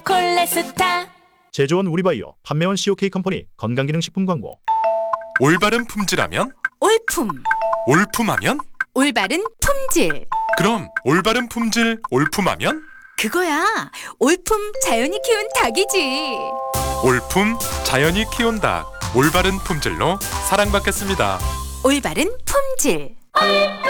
콜레스타. 제조원 우리바이오, 판매원 COK 컴퍼니 건강기능식품 광고. 올바른 품질하면? 올품. 올품하면? 올바른 품질. 그럼 올바른 품질 올품하면? 그거야. 올품 자연이 키운 닭이지. 올품 자연이 키운 닭 올바른 품질로 사랑받겠습니다. 올바른 품질.